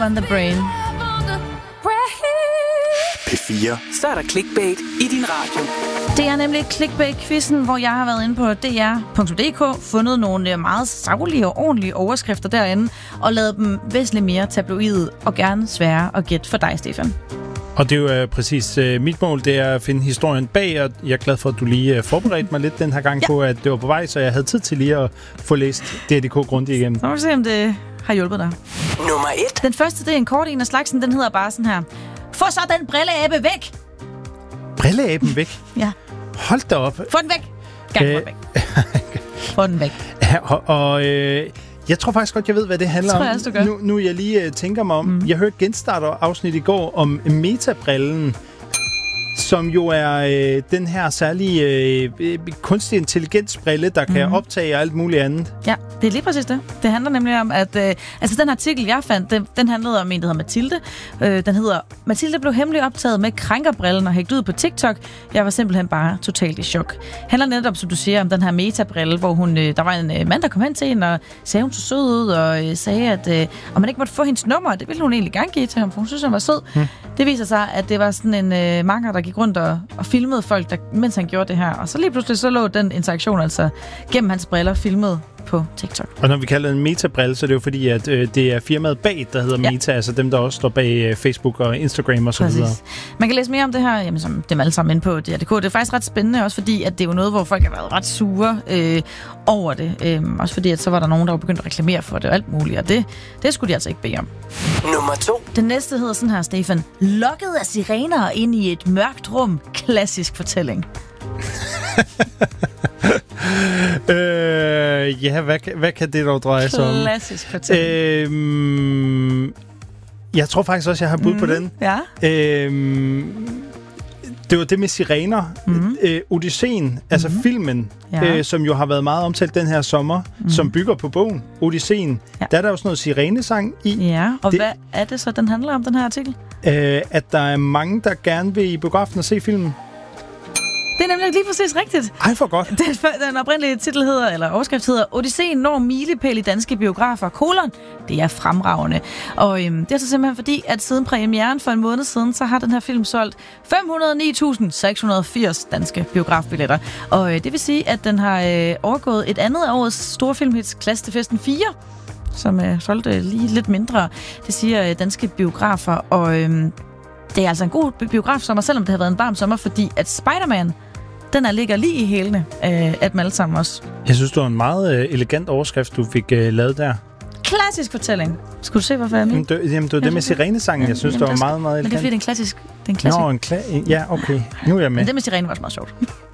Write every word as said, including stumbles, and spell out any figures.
On the brain. P fire. Så er der clickbait i din radio. Det er nemlig clickbait-quizzen, hvor jeg har været inde på d r punktum d k, fundet nogle meget saglige og ordentlige overskrifter derinde, og lavet dem væsentligt mere tabloide og gerne svære at gætte for dig, Stefan. Og det er jo uh, præcis uh, mit mål, det er at finde historien bag, og jeg er glad for, at du lige uh, forberedte mig lidt den her gang ja. på, at det var på vej, så jeg havde tid til lige at få læst D R D K grundigt igennem. Så må vi se, om det har hjulpet dig. Nummer et. Den første, det er en kort en af slagsen, den hedder bare sådan her. Få så den brilleabe væk! Brilleaben væk? Ja. Hold da op. Få den væk! Gang øh... få den væk. Få den væk. Ja, og... og øh... Jeg tror faktisk godt, jeg ved, hvad det handler om. Også, nu, nu jeg lige uh, tænker mig om. Mm. Jeg hørte Genstarter-afsnit i går om Meta-brillen, som jo er øh, den her særlige øh, kunstig intelligensbrille, der kan mm. optage alt muligt andet. Ja, det er lige præcis det. Det handler nemlig om, at øh, altså den artikel, jeg fandt, den, den handlede om en, der hedder Mathilde. Øh, den hedder, Mathilde blev hemmeligt optaget med krænkerbrillen og hægtet ud på TikTok. Jeg var simpelthen bare totalt i chok. Handler netop, som du siger, om den her Meta-brille, hvor hun, øh, der var en øh, mand, der kom hen til hende og sagde, hun så sød ud, og øh, sagde, at øh, om man ikke måtte få hendes nummer. Det ville hun egentlig gerne give til ham, for hun synes, han var sød. Hmm. Det viser sig, at det var sådan en øh, makker, der gik rundt og, og filmede folk, der, mens han gjorde det her. Og så lige pludselig så lå den interaktion altså gennem hans briller filmet på TikTok. Og når vi kalder det en Meta-brille, så er det jo fordi, at øh, det er firmaet bag, der hedder ja. Meta, altså dem, der også står bag øh, Facebook og Instagram og så videre. Man kan læse mere om det her, jamen, som dem alle sammen inde på D R punktum d k. Det er faktisk ret spændende, også fordi, at det er jo noget, hvor folk har været ret sure øh, over det. Øh, også fordi, at så var der nogen, der var begyndt at reklamere for det og alt muligt, og det, det skulle de altså ikke bede om. Nummer to. Den næste hedder sådan her, Stefan. Lokket af sirener ind i et mørkt rum. Klassisk fortælling. øh, ja, hvad, hvad kan det dog dreje sig om? Klassisk fortælling. Øh, jeg tror faktisk også, jeg har bud mm, på den. Ja. Øh, det var det med sirener. Mm. Øh, Odysseen, altså mm. filmen, ja. øh, som jo har været meget omtalt den her sommer, mm. som bygger på bogen Odysseen. Ja. Der er der jo sådan noget sirenesang i. Ja, og det, hvad er det så, den handler om, den her artikel? Øh, at der er mange, der gerne vil i biografen og se filmen. Det er nemlig lige præcis rigtigt. Ej, for godt. Den, den oprindelige titel hedder, eller overskrift hedder, Odysseen når milepæl i danske biografer, kolon. Det er fremragende. Og øhm, det er så simpelthen fordi, at siden premieren for en måned siden, så har den her film solgt fem hundrede og ni tusind seks hundrede og firs danske biografbilletter. Og øh, det vil sige, at den har øh, overgået et andet af årets store filmhits, Klasse til festen fire, som øh, solgte lige lidt mindre. Det siger øh, danske biografer. Og øh, det er altså en god biografsommer, selvom det har været en varm sommer, fordi at Spider-Man, den er ligger lige i hælene øh, af dem alle sammen også. Jeg synes, det var en meget øh, elegant overskrift, du fik øh, lavet der. Klassisk fortælling. Skulle du se, hvorfor jeg mener? Jamen, det, jamen, det var det med sirenesangen. Jeg synes, jamen, det var meget, meget elegant. Men det er fordi, det er en klassisk... Det er en klassisk. Nå, en kla- ja, okay. Nu er jeg med. Men det med sirene var også meget sjovt.